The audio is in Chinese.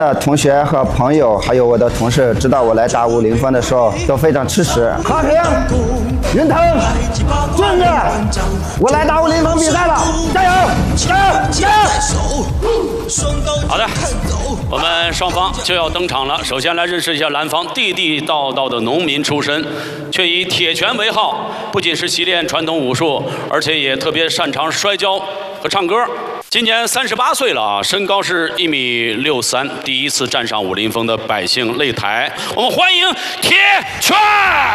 同学和朋友，还有我的同事，知道我来打50分的时候，都非常支持。好评，云腾，俊子，我来打50分比赛了，加油，加油，加油！ 好的，我们双方就要登场了。首先来认识一下蓝方，地地道道的农民出身，却以铁拳为号，不仅是习练传统武术，而且也特别擅长摔跤和唱歌。今年38岁了啊，身高是1.63米，第一次站上武林风的百姓擂台，我们欢迎铁拳。